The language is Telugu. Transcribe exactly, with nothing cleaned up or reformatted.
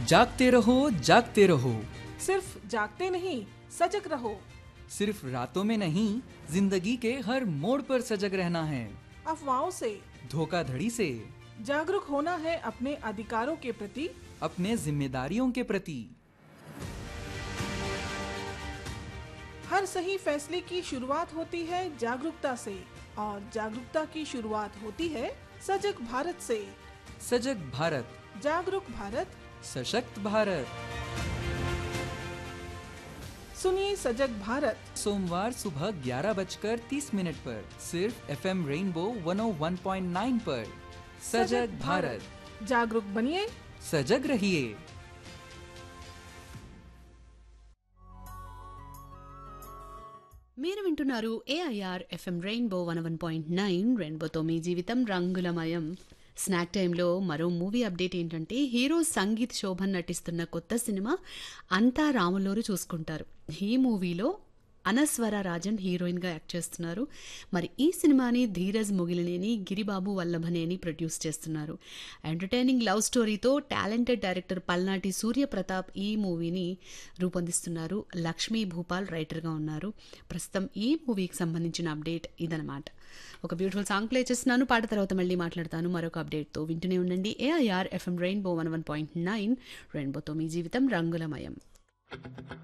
जागते रहो जागते रहो। सिर्फ जागते नहीं, सजग रहो। सिर्फ रातों में नहीं, जिंदगी के हर मोड़ पर सजग रहना है। अफवाहों से, धोखाधड़ी से, जागरूक होना है अपने अधिकारों के प्रति, अपने जिम्मेदारियों के प्रति। हर सही फैसले की शुरुआत होती है जागरूकता से, और जागरूकता की शुरुआत होती है सजग भारत से। सजग भारत, जागरूक भारत, सशक्त भारत। सुनिए सजग भारत, सोमवार सुबह ग्यारह बजकर तीस मिनट पर सिर्फ एफ एम रेनबो वन ओ वन पॉइंट नाइन पर। सजग भारत, जागरूक बनिए, सजग रहिए। మీరు వింటున్నారు AIR FM rainbow one one point nine. రెయిన్బోతో మీ జీవితం రంగులమయం. స్నాక్ టైంలో మరో మూవీ అప్డేట్ ఏంటంటే, హీరో సంగీత్ శోభన్ నటిస్తున్న కొత్త సినిమా అంతా రాములోరు చూసుకుంటారు. ఈ మూవీలో అనస్వర రాజన్ హీరోయిన్గా యాక్ట్ చేస్తున్నారు. మరి ఈ సినిమాని ధీరజ్ మొగిలినేని, గిరిబాబు వల్లభనేని ప్రొడ్యూస్ చేస్తున్నారు. ఎంటర్టైనింగ్ లవ్ స్టోరీతో టాలెంటెడ్ డైరెక్టర్ పల్నాటి సూర్యప్రతాప్ ఈ మూవీని రూపొందిస్తున్నారు. లక్ష్మీ భూపాల్ రైటర్గా ఉన్నారు. ప్రస్తుతం ఈ మూవీకి సంబంధించిన అప్డేట్ ఇదనమాట. ఒక బ్యూటిఫుల్ సాంగ్ ప్లే చేస్తున్నాను. పాట తర్వాత మళ్ళీ మాట్లాడతాను మరొక అప్డేట్తో. వింటూనే ఉండండి AIR FM rainbow one one point nine. రెయిన్బోతో మీ జీవితం రంగులమయం.